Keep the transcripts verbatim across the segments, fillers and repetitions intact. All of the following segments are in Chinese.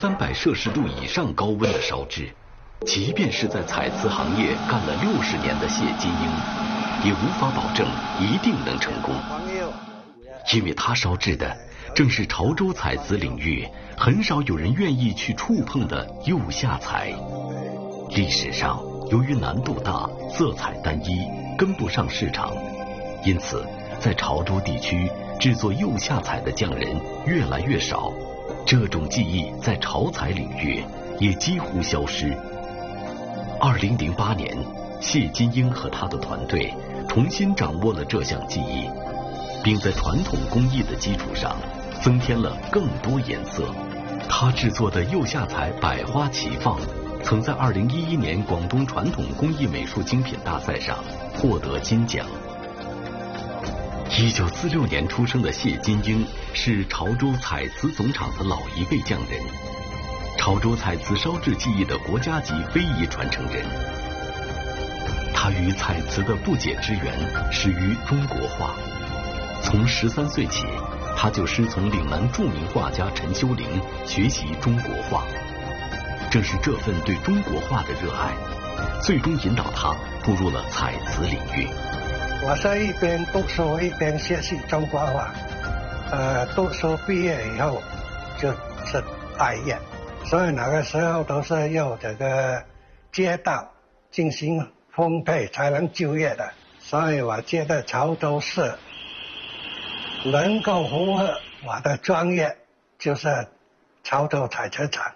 三百摄氏度以上高温的烧制，即便是在彩瓷行业干了六十年的谢金英，也无法保证一定能成功，因为他烧制的正是潮州彩瓷领域很少有人愿意去触碰的釉下彩。历史上，由于难度大、色彩单一，跟不上市场，因此在潮州地区制作釉下彩的匠人越来越少，这种技艺在潮彩领域也几乎消失。二零零八年，谢金英和他的团队重新掌握了这项技艺，并在传统工艺的基础上增添了更多颜色。他制作的釉下彩百花齐放，曾在二零一一年广东传统工艺美术精品大赛上获得金奖。一九四六年出生的谢金英是潮州彩瓷总厂的老一辈匠人，潮州彩瓷烧制技艺的国家级非遗传承人。他与彩瓷的不解之缘始于中国画。从十三岁起，他就师从岭南著名画家陈修龄学习中国画。正是这份对中国画的热爱，最终引导他步入了彩瓷领域。 我是一边读书一边学习中国画，呃，读书毕业以后就是待业，所以那个时候都是要这个街道进行分配才能就业的，所以我觉得潮州市能够符合我的专业，就是潮州彩瓷厂。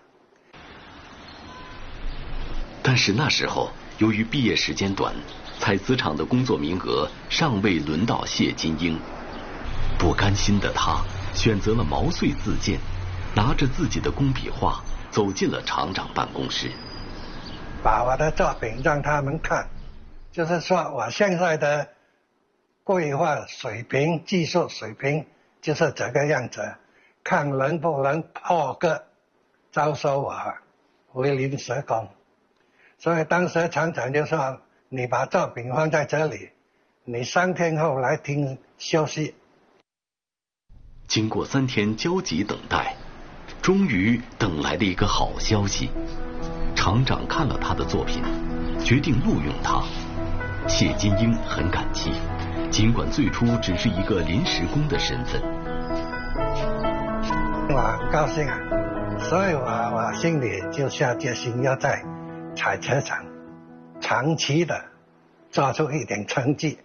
但是那时候，由于毕业时间短，彩瓷厂的工作名额尚未轮到谢金英。不甘心的他选择了毛遂自荐，拿着自己的工笔画走进了厂长办公室， 把我的作品让他们看，就是说我现在的绘画水平、技术水平就是这个样子，看能不能破格招收我为临时工。所以当时厂长就说，你把作品放在这里，你三天后来听消息。 经过三天焦急等待，终于等来了一个好消息。厂长看了他的作品，决定录用他。谢金英很感激，尽管最初只是一个临时工的身份。 我很高兴啊，所以我我心里就下决心要在彩瓷厂长期的做出一点成绩。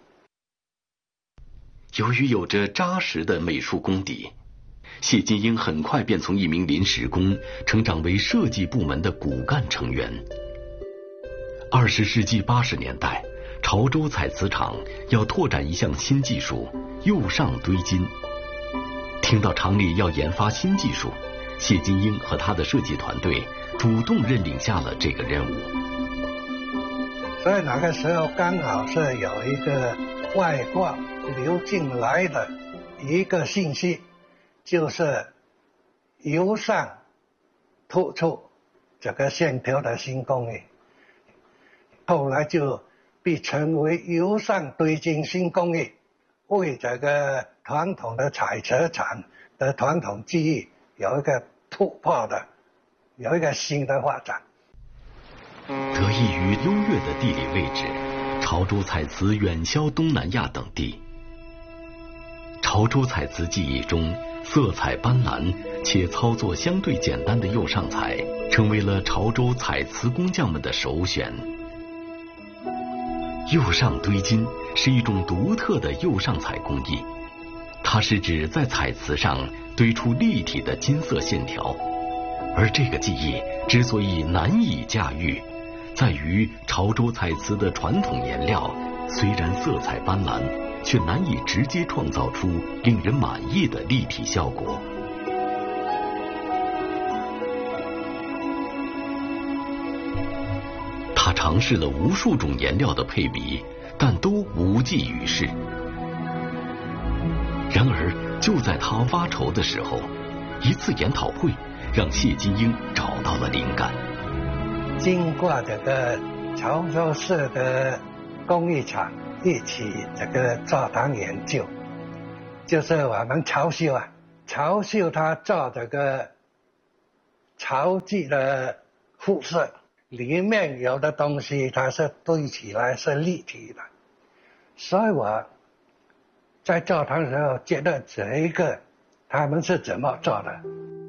由于有着扎实的美术功底，谢金英很快便从一名临时工成长为设计部门的骨干成员。二十世纪八十年代，潮州彩瓷厂要拓展一项新技术——釉上堆金。听到厂里要研发新技术，谢金英和他的设计团队主动认领下了这个任务。 所以那个时候刚好是有一个外国流进来的一个信息，就是釉上突出这个线条的新工艺，后来就被称为釉上堆金新工艺，为这个传统的彩瓷厂的传统技艺有一个突破的，有一个新的发展。 得益于优越的地理位置，潮州彩瓷远销东南亚等地。潮州彩瓷技艺中，色彩斑斓且操作相对简单的釉上彩，成为了潮州彩瓷工匠们的首选。釉上堆金是一种独特的釉上彩工艺，它是指在彩瓷上堆出立体的金色线条。而这个技艺之所以难以驾驭，在于潮州彩瓷的传统颜料虽然色彩斑斓，却难以直接创造出令人满意的立体效果。他尝试了无数种颜料的配比，但都无济于事。然而，就在他发愁的时候，一次研讨会让谢金英找到了灵感。 经过这个潮州市的工艺厂一起这个座谈研究，就是我们潮绣啊，潮绣它做这个潮质的辐射，里面有的东西它是堆起来是立体的，所以我在教堂的时候觉得这一个他们是怎么做的。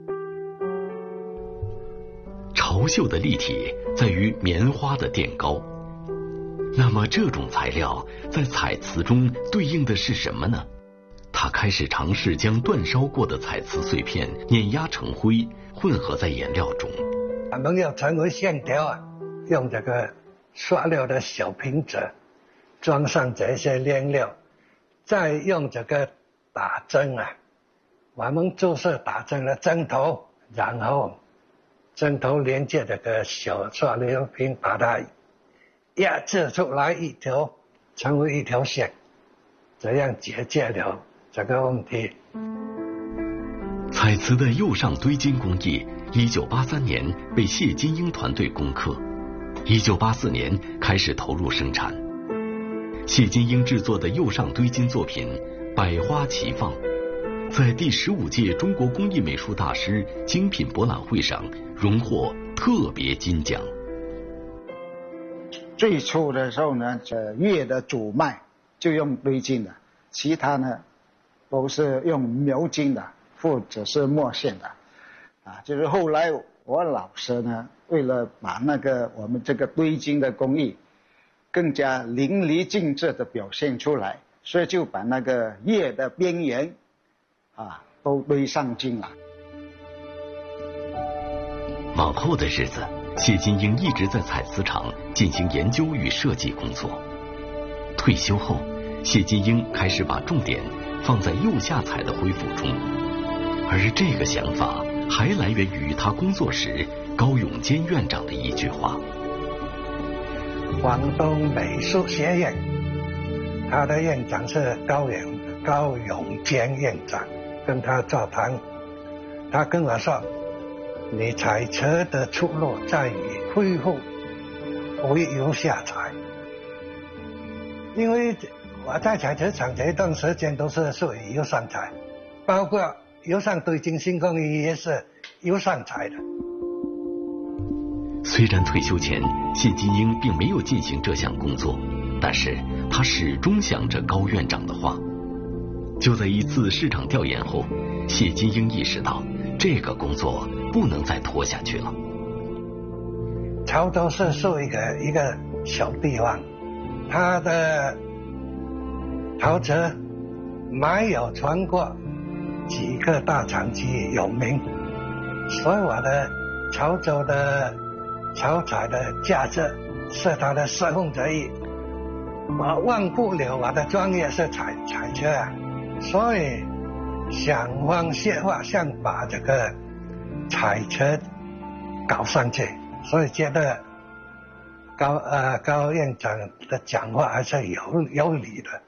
潮绣的立体在于棉花的垫高，那么这种材料在彩瓷中对应的是什么呢？他开始尝试将煅烧过的彩瓷碎片碾压成灰，混合在颜料中。 我们要成为线条啊，用这个塑料的小瓶子装上这些颜料，再用这个打针啊，我们就是打针的针头，然后针头连接这个小塑料瓶，把它压制出来一条，成为一条线，这样解决了这个问题。 彩瓷的釉上堆金工艺，一九八三年被谢金英团队攻克，一九八四年开始投入生产。谢金英制作的釉上堆金作品百花齐放，在第十五届中国工艺美术大师精品博览会上荣获特别金奖。 最初的时候呢，这月的主脉就用堆金的，其他呢都是用描金的或者是墨线的啊。就是后来我老师呢，为了把那个我们这个堆金的工艺更加淋漓尽致的表现出来，所以就把那个叶的边缘啊都堆上金了。 往后的日子，谢金英一直在彩瓷厂进行研究与设计工作。退休后，谢金英开始把重点放在釉下彩的恢复中，而这个想法还来源于他工作时高永坚院长的一句话。 广东美术学院，他的院长是高永高永坚院长，跟他座谈，他跟我说，你彩瓷的出路在于恢复为釉下彩，因为我在彩瓷厂这一段时间都是属于釉上彩，包括釉上堆金新工艺也是釉上彩的。 虽然退休前谢金英并没有进行这项工作，但是他始终想着高院长的话。就在一次市场调研后，谢金英意识到这个工作不能再拖下去了。 潮州是属于一个一个小地方，它的陶瓷没有全国几个大厂区有名，所以我的潮州的潮彩的价值是它的四分之一。我忘不了我的专业是彩彩瓷啊，所以想方设法想把这个彩瓷搞上去，所以觉得高呃高院长的讲话还是有有理的。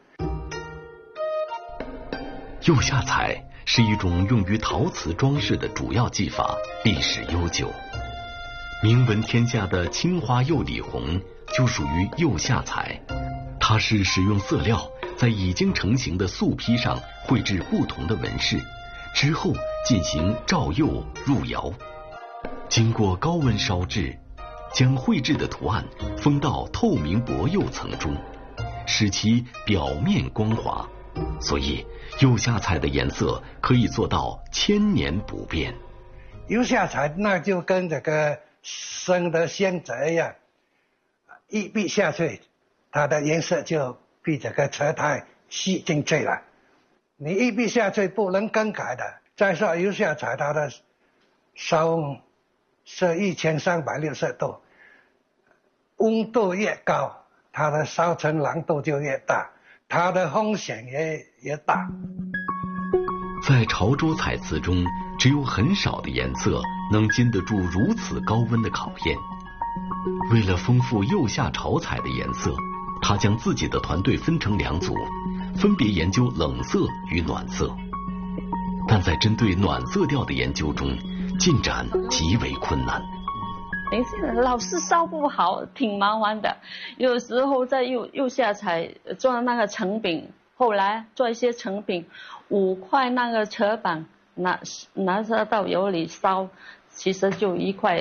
釉下彩是一种用于陶瓷装饰的主要技法，历史悠久。名闻天下的青花釉里红就属于釉下彩，它是使用色料在已经成型的素坯上绘制不同的纹饰，之后进行照釉入窑，经过高温烧制，将绘制的图案封到透明薄釉层中，使其表面光滑，所以釉下彩的颜色可以做到千年不变。 釉下彩那就跟这个生的鲜泽一样，一滴下去，它的颜色就比这个瓷胎吸进去了。你一滴下去不能更改的。再说釉下彩，它的烧是一千三百六十度，温度越高，它的烧成难度就越大，它的风险也也大。 在潮州彩瓷中，只有很少的颜色能经得住如此高温的考验。为了丰富釉下潮彩的颜色，他将自己的团队分成两组，分别研究冷色与暖色。但在针对暖色调的研究中，进展极为困难。 老是烧不好，挺麻烦的。有时候在釉釉下彩做那个成饼，后来做一些成饼，五块那个瓷板拿拿到油里烧， 其实就一块